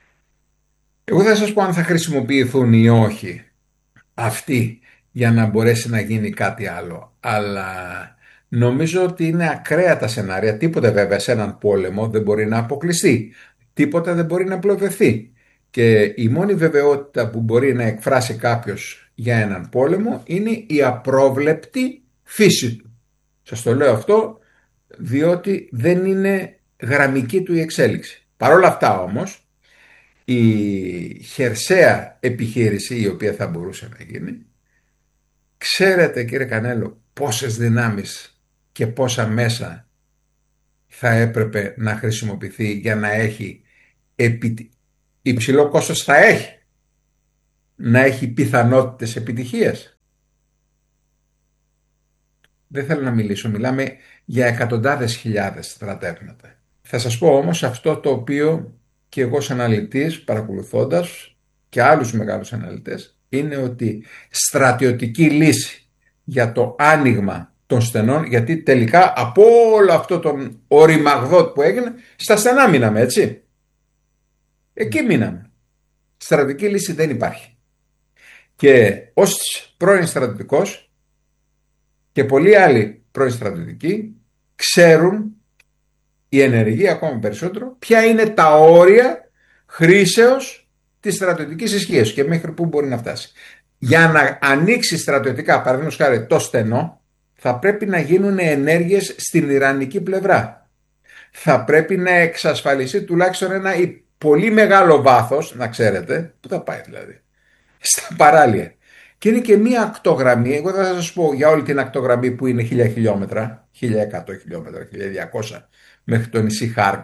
Εγώ θα σας πω αν θα χρησιμοποιηθούν ή όχι αυτοί για να μπορέσει να γίνει κάτι άλλο, αλλά νομίζω ότι είναι ακραία τα σενάρια. Τίποτα βέβαια σε έναν πόλεμο δεν μπορεί να αποκλειστεί, τίποτα δεν μπορεί να πλοβευθεί. Και η μόνη βεβαιότητα που μπορεί να εκφράσει κάποιος για έναν πόλεμο είναι η απρόβλεπτη φύση του. Σας το λέω αυτό διότι δεν είναι γραμμική του η εξέλιξη. Παρ' όλα αυτά όμως, η χερσαία επιχείρηση η οποία θα μπορούσε να γίνει, ξέρετε κύριε Κανέλο πόσες δυνάμεις και πόσα μέσα θα έπρεπε να χρησιμοποιηθεί για να έχει επι... υψηλό κόστος θα έχει, να έχει πιθανότητες επιτυχίας. Δεν θέλω να μιλήσω, μιλάμε για εκατοντάδες χιλιάδες στρατεύματα. Θα σας πω όμως αυτό το οποίο και εγώ σαν αναλυτής παρακολουθώντας και άλλους μεγάλους αναλυτές, είναι ότι στρατιωτική λύση για το άνοιγμα των στενών, γιατί τελικά από όλο αυτό τον οριμαγδότ που έγινε, στα στενά μείναμε, έτσι. Εκεί μείναμε. Στρατιωτική λύση δεν υπάρχει. Και ως πρώην στρατιωτικός και πολλοί άλλοι πρώην στρατιωτικοί ξέρουν, οι ενεργοί ακόμα περισσότερο, ποια είναι τα όρια χρήσεως της στρατιωτικής ισχύας και μέχρι πού μπορεί να φτάσει. Για να ανοίξει στρατιωτικά, παραδείγματος χάρη, το στενό, θα πρέπει να γίνουν ενέργειες στην ιρανική πλευρά. Θα πρέπει να εξασφαλιστεί τουλάχιστον ένα πολύ μεγάλο βάθος, να ξέρετε, πού θα πάει δηλαδή, στα παράλια. Και είναι και μία ακτογραμμή, εγώ θα σας πω για όλη την ακτογραμμή που είναι χίλια χιλιόμετρα, χίλια εκατό χιλιόμετρα, χίλια διακόσια μέχρι το νησί Χάρκ.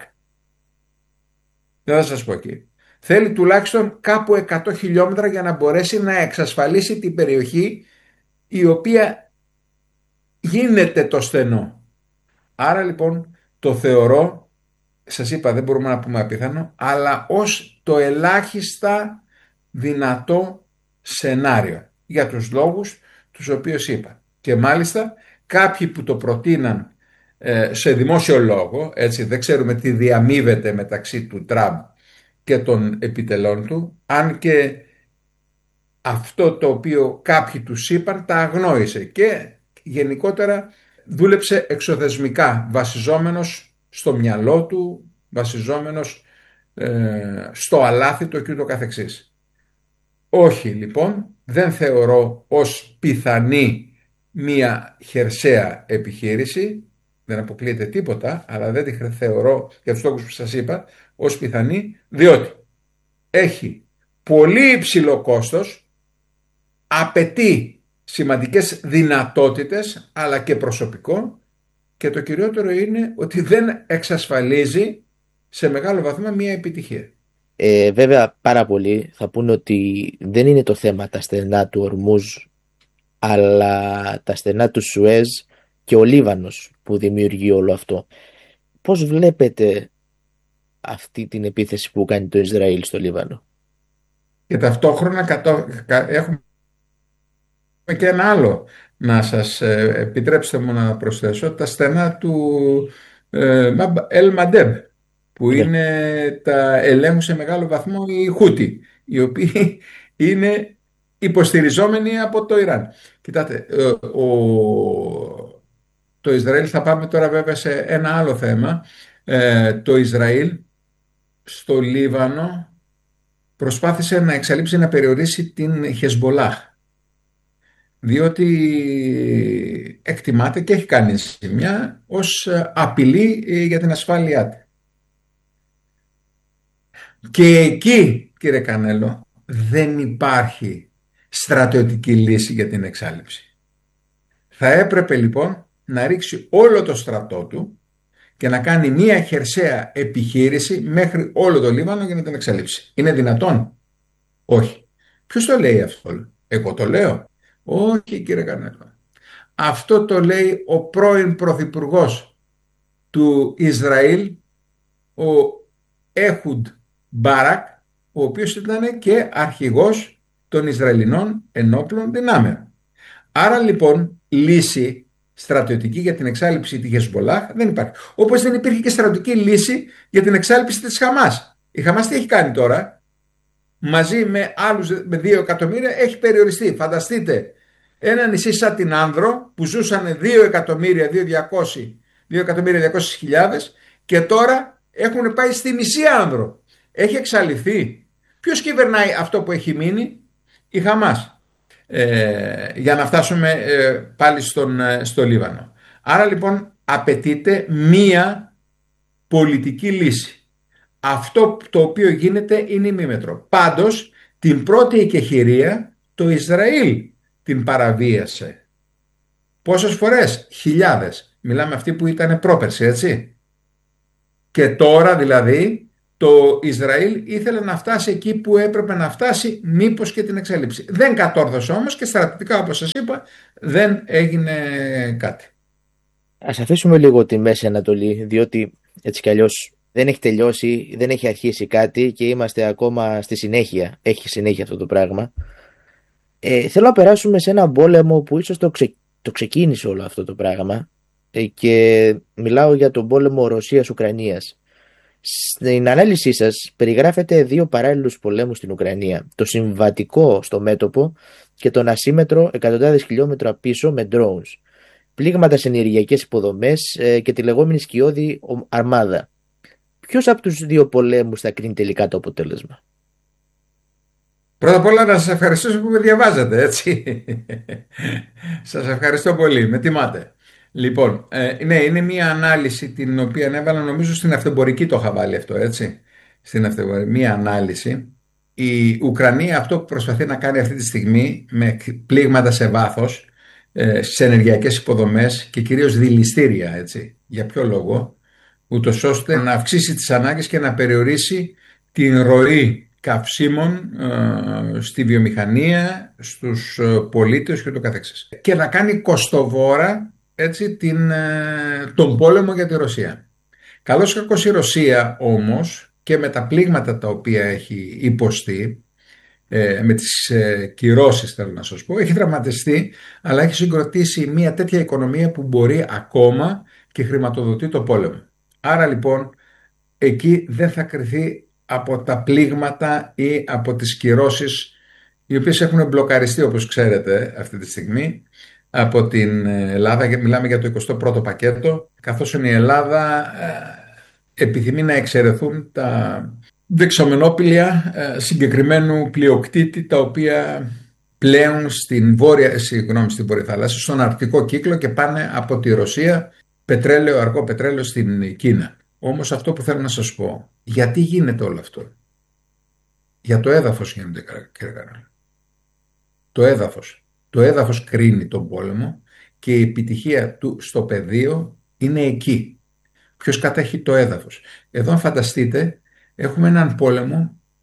Δεν θα σας πω εκεί. Θέλει τουλάχιστον κάπου εκατό χιλιόμετρα για να μπορέσει να εξασφαλίσει την περιοχή η οποία γίνεται το στενό. Άρα λοιπόν το θεωρώ, σας είπα δεν μπορούμε να πούμε απίθανο, αλλά ως το ελάχιστα δυνατό σενάριο για τους λόγους τους οποίους είπα. Και μάλιστα κάποιοι που το προτείναν ε, σε δημόσιο λόγο, έτσι δεν ξέρουμε τι διαμείβεται μεταξύ του Τραμπ και των επιτελών του, αν και αυτό το οποίο κάποιοι τους είπαν τα αγνόησε και γενικότερα δούλεψε εξωθεσμικά, βασιζόμενος στο μυαλό του, βασιζόμενος ε, στο αλάθητο και ούτω καθεξής. Όχι λοιπόν, δεν θεωρώ ως πιθανή μία χερσαία επιχείρηση, δεν αποκλείεται τίποτα, αλλά δεν τη θεωρώ για τους λόγους που σας είπα ως πιθανή, διότι έχει πολύ υψηλό κόστος, απαιτεί σημαντικές δυνατότητες αλλά και προσωπικό και το κυριότερο είναι ότι δεν εξασφαλίζει σε μεγάλο βαθμό μία επιτυχία.
Ε, βέβαια πάρα πολλοί θα πούνε ότι δεν είναι το θέμα τα στενά του Ορμούζ, αλλά τα στενά του Σουέζ και ο Λίβανος που δημιουργεί όλο αυτό. Πώς βλέπετε αυτή την επίθεση που κάνει το Ισραήλ στο Λίβανο?
Και ταυτόχρονα κατώ... έχουμε και ένα άλλο να σας ε, επιτρέψτε μου να προσθέσω, τα στενά του ε, Ελ Μαντέμ, που
Ναι.
είναι τα ελέγχου σε μεγάλο βαθμό οι Χούτι, οι οποίοι είναι υποστηριζόμενοι από το Ιράν. Κοιτάτε, ε, ο... το Ισραήλ, θα πάμε τώρα βέβαια σε ένα άλλο θέμα. Ε, το Ισραήλ στο Λίβανο προσπάθησε να εξαλείψει, να περιορίσει την Χεσμολάχ, διότι εκτιμάται και έχει κάνει σημεία ως απειλή για την ασφάλειά του. Και εκεί, κύριε Κανέλο, δεν υπάρχει στρατιωτική λύση για την εξάλειψη. Θα έπρεπε λοιπόν να ρίξει όλο το στρατό του και να κάνει μία χερσαία επιχείρηση μέχρι όλο το Λίβανο για να την εξαλείψει. Είναι δυνατόν? Όχι. Ποιος το λέει αυτό? Εγώ το λέω? Όχι, κύριε Κανέλο. Αυτό το λέει ο πρώην πρωθυπουργός του Ισραήλ, ο Έχουντ Μπάρακ, ο οποίος ήταν και αρχηγός των Ισραηλινών ενόπλων δυνάμεων. Άρα λοιπόν λύση στρατιωτική για την εξάλειψη της Χεσμολάχ δεν υπάρχει. Όπως δεν υπήρχε και στρατιωτική λύση για την εξάλειψη της Χαμάς. Η Χαμάς τι έχει κάνει τώρα? Μαζί με άλλους, με δύο εκατομμύρια, έχει περιοριστεί. Φανταστείτε ένα νησί σαν την Άνδρο που ζούσαν δύο εκατομμύρια διακόσιες χιλιάδες και τώρα έχουν πάει στη μισή Άνδρο. Έχει εξαλειφθεί. Ποιος κυβερνάει αυτό που έχει μείνει? Η Χαμάς. Ε, για να φτάσουμε ε, πάλι στον, ε, στο Λίβανο. Άρα λοιπόν απαιτείται μία πολιτική λύση. Αυτό το οποίο γίνεται είναι ημίμετρο. Πάντως την πρώτη εκεχηρία το Ισραήλ την παραβίασε. Πόσες φορές? Χιλιάδες. Μιλάμε αυτοί που ήταν πρόπερση, έτσι. Και τώρα δηλαδή το Ισραήλ ήθελε να φτάσει εκεί που έπρεπε να φτάσει, μήπως και την εξέλιψη. Δεν κατόρθωσε όμως και στρατιωτικά, όπως σας είπα, δεν έγινε κάτι.
Ας αφήσουμε λίγο τη Μέση Ανατολή, διότι έτσι κι αλλιώς δεν έχει τελειώσει, δεν έχει αρχίσει κάτι και είμαστε ακόμα στη συνέχεια. Έχει συνέχεια αυτό το πράγμα. Ε, θέλω να περάσουμε σε ένα πόλεμο που ίσως το, ξε... το ξεκίνησε όλο αυτό το πράγμα ε, και μιλάω για τον πόλεμο Ρωσίας-Ουκρανίας. Στην ανάλυση σας περιγράφετε δύο παράλληλους πολέμους στην Ουκρανία. Το συμβατικό στο μέτωπο και τον ασύμετρο εκατοντάδες χιλιόμετρα πίσω με drones. Πλήγματα σε ενεργειακές υποδομές ε, και τη λεγόμενη σκιώδη αρμάδα. Ποιος από τους δύο πολέμους θα κρίνει τελικά το αποτέλεσμα?
Πρώτα απ' όλα να σας ευχαριστήσω που με διαβάζετε, έτσι. Σας ευχαριστώ πολύ, με τιμάτε. Λοιπόν, ε, ναι, είναι μια ανάλυση την οποία έβαλα, νομίζω στην αυτεμπορική το είχα βάλει αυτό, έτσι. Στην αυτεμπορική, μια ανάλυση. Η Ουκρανία αυτό που προσπαθεί να κάνει αυτή τη στιγμή με πλήγματα σε βάθος, ε, σε ενεργειακές υποδομές και κυρίως δηληστήρια, έτσι. Για ποιο λόγο? Ούτως ώστε να αυξήσει τις ανάγκες και να περιορίσει την ροή καυσίμων ε, στη βιομηχανία, στους ε, πολίτες και το καθεξής. Και να κάνει κοστοβόρα, έτσι, την, ε, τον πόλεμο για τη Ρωσία. Καλώς κακώς η Ρωσία όμως και με τα πλήγματα τα οποία έχει υποστεί, ε, με τις ε, κυρώσεις θέλω να σας πω, έχει δραματιστεί, αλλά έχει συγκροτήσει μια τέτοια οικονομία που μπορεί ακόμα και χρηματοδοτεί το πόλεμο. Άρα λοιπόν εκεί δεν θα κριθεί από τα πλήγματα ή από τις κυρώσεις οι οποίες έχουν μπλοκαριστεί, όπως ξέρετε αυτή τη στιγμή, από την Ελλάδα. Μιλάμε για το εικοστό πρώτο πακέτο, καθώς η Ελλάδα ε, επιθυμεί να εξαιρεθούν τα δεξαμενόπηλια ε, συγκεκριμένου πλειοκτήτη, τα οποία πλέουν στην βόρεια, συγγνώμη, στην Βόρεια Θάλασσα, στον Αρκτικό κύκλο και πάνε από τη Ρωσία πετρέλαιο, αργό πετρέλαιο στην Κίνα. Όμως αυτό που θέλω να σας πω, γιατί γίνεται όλο αυτό? Για το έδαφος γίνεται, κύριε Κανέλο. Το έδαφος. Το έδαφος κρίνει τον πόλεμο και η επιτυχία του στο πεδίο είναι εκεί. Ποιος κατέχει το έδαφος? Εδώ αν φανταστείτε έχουμε έναν πόλεμο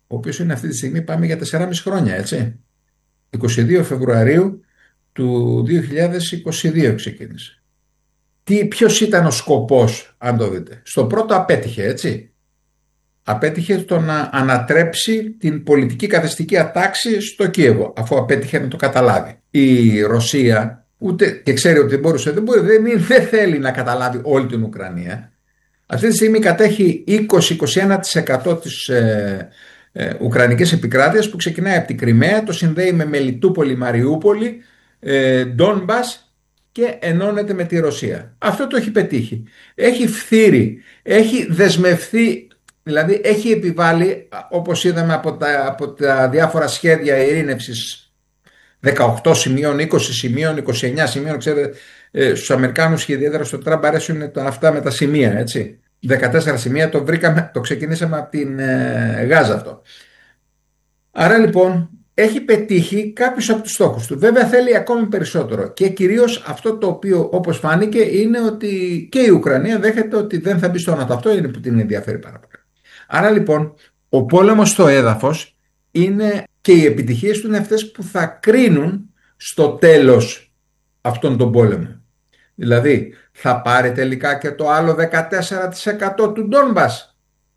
ο οποίος είναι αυτή τη στιγμή, πάμε για τεσσεράμισι χρόνια, έτσι. είκοσι δύο Φεβρουαρίου του δύο χιλιάδες είκοσι δύο ξεκίνησε. Τι, ποιος ήταν ο σκοπός, αν το δείτε? Στο πρώτο απέτυχε, έτσι. Απέτυχε το να ανατρέψει την πολιτική καθεστική ατάξη στο Κίεβο, αφού απέτυχε να το καταλάβει. Η Ρωσία, ούτε και ξέρει ότι δεν μπορούσε, δεν, μπορεί, δεν, δεν θέλει να καταλάβει όλη την Ουκρανία. Αυτή τη στιγμή κατέχει είκοσι με είκοσι ένα τοις εκατό της ε, ε, Ουκρανικής επικράτειας, που ξεκινάει από την Κριμαία, το συνδέει με Μελιτούπολη, Μαριούπολη, ε, Ντόνμπας και ενώνεται με τη Ρωσία. Αυτό το έχει πετύχει. Έχει φθείρει, έχει δεσμευθεί, δηλαδή έχει επιβάλει, όπως είδαμε από τα, από τα διάφορα σχέδια ειρήνευσης, δεκαοκτώ σημείων, είκοσι σημείων, είκοσι εννέα σημείων, ξέρετε, ε, στους Αμερικάνους και ιδιαίτερα στο Τραμπ αρέσουν τα, αυτά με τα σημεία, έτσι. δεκατέσσερα σημεία, το βρήκαμε, το ξεκινήσαμε από την ε, Γάζα αυτό. Άρα λοιπόν έχει πετύχει κάποιους από τους στόχους του. Βέβαια θέλει ακόμη περισσότερο, και κυρίως αυτό το οποίο, όπως φάνηκε, είναι ότι και η Ουκρανία δέχεται ότι δεν θα μπει στο ΝΑΤΟ. Αυτό είναι που την ενδιαφέρει πάρα πολύ. Άρα λοιπόν ο πόλεμος στο έδαφος είναι, και οι επιτυχίες του είναι αυτές που θα κρίνουν στο τέλος αυτόν τον πόλεμο. Δηλαδή θα πάρει τελικά και το άλλο δεκατέσσερα τοις εκατό του Ντόνμπας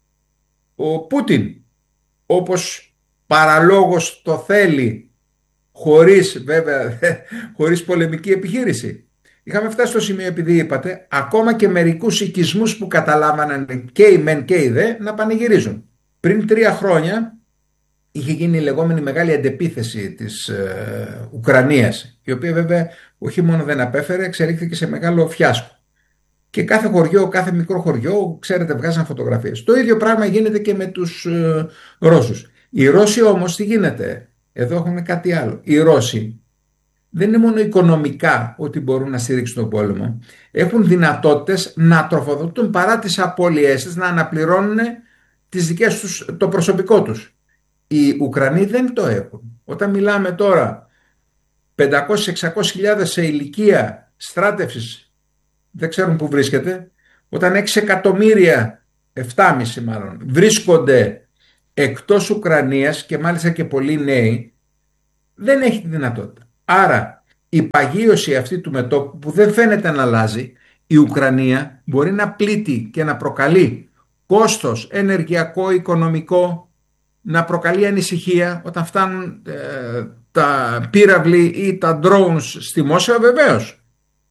ο Πούτιν, όπως παραλόγως το θέλει, χωρίς βέβαια χωρίς πολεμική επιχείρηση. Είχαμε φτάσει στο σημείο, επειδή είπατε, ακόμα και μερικούς οικισμούς που καταλάβαναν και οι μεν και οι δε να πανηγυρίζουν. Πριν τρία χρόνια είχε γίνει η λεγόμενη μεγάλη αντεπίθεση της ε, Ουκρανίας, η οποία βέβαια όχι μόνο δεν απέφερε, εξελίχθηκε σε μεγάλο φιάσκο. Και κάθε χωριό, κάθε μικρό χωριό, ξέρετε, βγάζαν φωτογραφίες. Το ίδιο πράγμα γίνεται και με τους ε, Ρώσους. Οι Ρώσοι όμως τι γίνεται? Εδώ έχουμε κάτι άλλο. Οι Ρώσοι δεν είναι μόνο οικονομικά ότι μπορούν να στηρίξουν τον πόλεμο. Έχουν δυνατότητες να τροφοδοτούν, παρά τις απώλειές τους, να αναπληρώνουν τις δικές τους, το προσωπικό τους. Οι Ουκρανοί δεν το έχουν. Όταν μιλάμε τώρα πεντακόσιες με εξακόσιες χιλιάδες σε ηλικία στράτευσης, δεν ξέρουν που βρίσκεται. Όταν έξι εκατομμύρια, επτά κόμμα πέντε μάλλον, βρίσκονται εκτός Ουκρανίας, και μάλιστα και πολλοί νέοι, δεν έχει τη δυνατότητα. Άρα η παγίωση αυτή του μετώπου, που δεν φαίνεται να αλλάζει, η Ουκρανία μπορεί να πλήττει και να προκαλεί κόστος ενεργειακό, οικονομικό, να προκαλεί ανησυχία όταν φτάνουν ε, τα πύραυλοι ή τα drones στη Μόσχα, βεβαίως.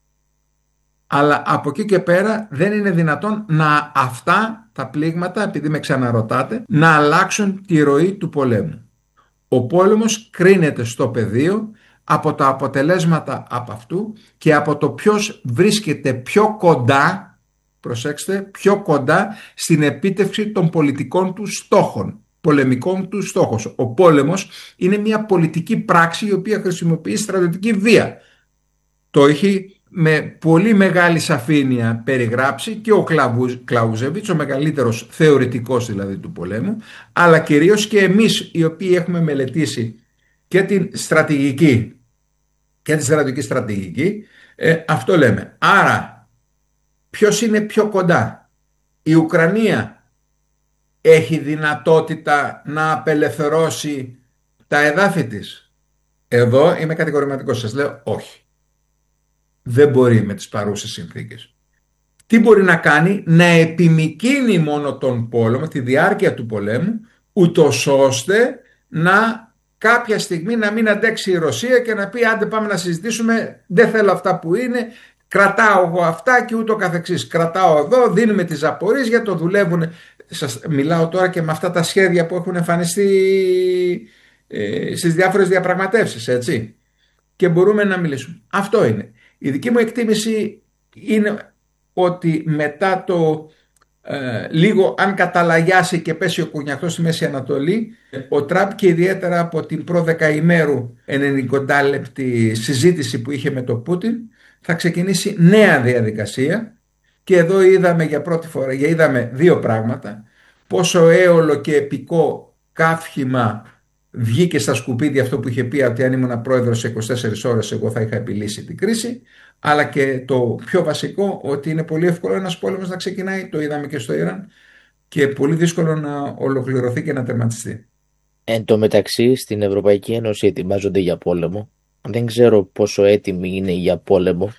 Αλλά από εκεί και πέρα δεν είναι δυνατόν να αυτά τα πλήγματα, επειδή με ξαναρωτάτε, να αλλάξουν τη ροή του πολέμου. Ο πόλεμος κρίνεται στο πεδίο από τα αποτελέσματα από αυτού και από το ποιος βρίσκεται πιο κοντά, προσέξτε, πιο κοντά στην επίτευξη των πολιτικών του στόχων, πολεμικών του στόχων. Ο πόλεμος είναι μια πολιτική πράξη η οποία χρησιμοποιεί στρατιωτική βία. Το έχει με πολύ μεγάλη σαφήνεια περιγράψει και ο Κλαούζεβιτς, ο μεγαλύτερος θεωρητικός δηλαδή του πολέμου, αλλά κυρίως και εμείς οι οποίοι έχουμε μελετήσει και την στρατηγική και τη στρατηγική στρατηγική, ε, αυτό λέμε. Άρα ποιος είναι πιο κοντά? Η Ουκρανία έχει δυνατότητα να απελευθερώσει τα εδάφη της? Εδώ είμαι κατηγορηματικός, σας λέω όχι. Δεν μπορεί με τις παρούσες συνθήκες. Τι μπορεί να κάνει? Να επιμικρύνει μόνο τον πόλεμο, τη διάρκεια του πολέμου, ούτως ώστε να κάποια στιγμή να μην αντέξει η Ρωσία και να πει άντε πάμε να συζητήσουμε, δεν θέλω αυτά που είναι, κρατάω εγώ αυτά και ούτω καθεξής. Κρατάω εδώ, δίνουμε τις Ζαπορίζια, το δουλεύουν. Σας μιλάω τώρα και με αυτά τα σχέδια που έχουν εμφανιστεί ε, στις διάφορες διαπραγματεύσεις, έτσι. Και μπορούμε να μιλήσουμε. Αυτό είναι. Η δική μου εκτίμηση είναι ότι μετά το ε, λίγο αν καταλαγιάσει και πέσει ο κουνιαχτός στη Μέση Ανατολή, ο Τραμπ, και ιδιαίτερα από την προδεκαημέρου ενενήντα λεπτή συζήτηση που είχε με τον Πούτιν, θα ξεκινήσει νέα διαδικασία. Και εδώ είδαμε για πρώτη φορά, είδαμε δύο πράγματα: πόσο έολο και επικό καύχημα βγήκε στα σκουπίδια αυτό που είχε πει, ότι αν ήμουν πρόεδρος σε είκοσι τέσσερις ώρες εγώ θα είχα επιλύσει την κρίση, αλλά και το πιο βασικό, ότι είναι πολύ εύκολο ένας πόλεμος να ξεκινάει, το είδαμε και στο Ιράν, και πολύ δύσκολο να ολοκληρωθεί και να τερματιστεί.
Εν τω μεταξύ, στην Ευρωπαϊκή Ένωση ετοιμάζονται για πόλεμο. Δεν ξέρω πόσο έτοιμοι είναι για πόλεμο.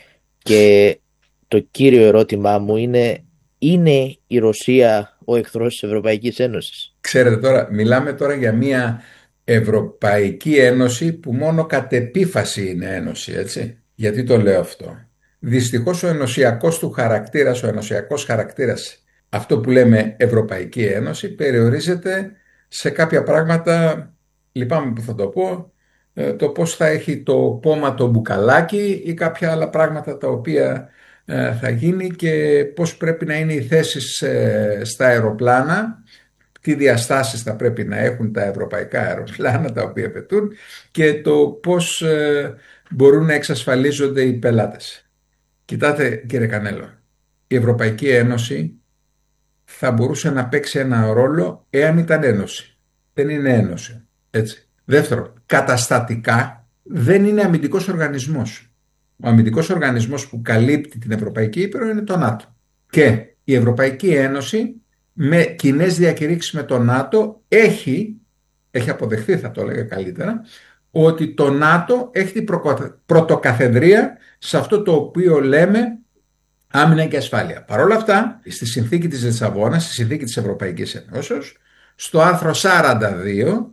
Και το κύριο ερώτημά μου είναι, είναι η Ρωσία ο εχθρός της Ευρωπαϊκής Ένωσης?
Ξέρετε τώρα, μιλάμε τώρα για μια Ευρωπαϊκή Ένωση που μόνο κατ' επίφαση είναι ένωση, έτσι. Γιατί το λέω αυτό? Δυστυχώς ο ενωσιακός του χαρακτήρας, ο ενωσιακός χαρακτήρας, αυτό που λέμε Ευρωπαϊκή Ένωση, περιορίζεται σε κάποια πράγματα, λυπάμαι που θα το πω, το πώς θα έχει το πόμα το μπουκαλάκι ή κάποια άλλα πράγματα τα οποία θα γίνει και πώς πρέπει να είναι οι θέσεις στα αεροπλάνα, τι διαστάσεις θα πρέπει να έχουν τα ευρωπαϊκά αεροπλάνα τα οποία πετούν και το πώς μπορούν να εξασφαλίζονται οι πελάτες. Κοιτάτε κύριε Κανέλο, η Ευρωπαϊκή Ένωση θα μπορούσε να παίξει ένα ρόλο εάν ήταν ένωση. Δεν είναι ένωση, έτσι. Δεύτερον, καταστατικά δεν είναι αμυντικός οργανισμός. Ο αμυντικός οργανισμός που καλύπτει την Ευρωπαϊκή Ήπειρο είναι το ΝΑΤΟ. Και η Ευρωπαϊκή Ένωση με κοινές διακηρύξεις με το ΝΑΤΟ έχει, έχει αποδεχθεί, θα το έλεγα καλύτερα, ότι το ΝΑΤΟ έχει την πρωτοκαθεδρία σε αυτό το οποίο λέμε άμυνα και ασφάλεια. Παρ' όλα αυτά, στη συνθήκη της Λισαβόνας, στη συνθήκη της Ευρωπαϊκής Ενώσεως, στο άρθρο σαράντα δύο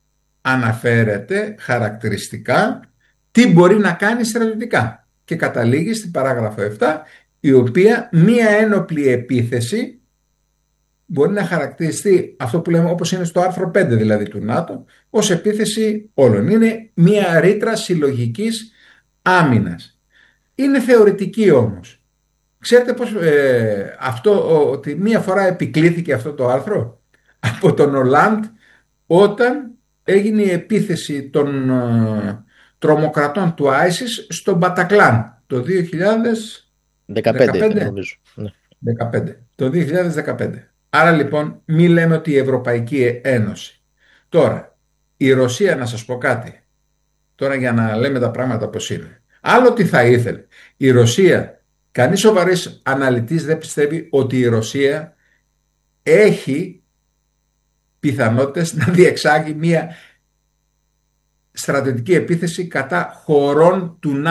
αναφέρεται χαρακτηριστικά τι μπορεί να κάνει στρατιωτικά και καταλήγει στην παράγραφο επτά, η οποία μία ένοπλη επίθεση μπορεί να χαρακτηριστεί αυτό που λέμε, όπως είναι στο άρθρο πέντε δηλαδή του ΝΑΤΟ, ως επίθεση όλων. Είναι μία ρήτρα συλλογικής άμυνας. Είναι θεωρητική όμως. Ξέρετε πώς ε, αυτό, ότι μία φορά επικλήθηκε αυτό το άρθρο από τον Ολάντ όταν έγινε η επίθεση των ε, τρομοκρατών του άισις στο Μπατακλάν το δύο χιλιάδες δεκαπέντε.
νομίζω.
δεκαπέντε, το δύο χιλιάδες δεκαπέντε. Άρα λοιπόν μη λέμε ότι η Ευρωπαϊκή Ένωση. Τώρα, η Ρωσία, να σας πω κάτι, τώρα για να λέμε τα πράγματα πώς είναι. Άλλο τι θα ήθελε. Η Ρωσία, κανείς σοβαρής αναλυτής δεν πιστεύει ότι η Ρωσία έχει πιθανότητες να διεξάγει μια στρατιωτική επίθεση κατά χωρών του ΝΑΤΟ.